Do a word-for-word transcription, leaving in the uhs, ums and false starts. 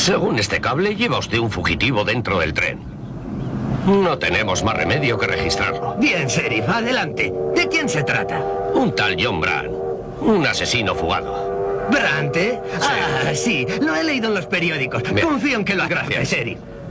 Según este cable, lleva usted un fugitivo dentro del tren. No tenemos más remedio que registrarlo. Bien, sheriff, adelante. ¿De quién se trata? Un tal John Brand, un asesino fugado. ¿Brandt, eh? Ah, sí, lo he leído en los periódicos. Bien. Confío en que lo agracie, Gracias. sheriff.